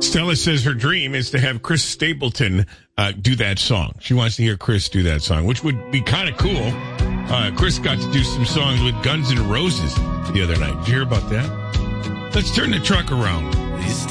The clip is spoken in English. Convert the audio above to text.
Stella says her dream is to have Chris Stapleton do that song. She wants to hear Chris do that song, which would be kind of cool. Chris got to do some songs with Guns N' Roses the other night. Did you hear about that? Let's turn the truck around.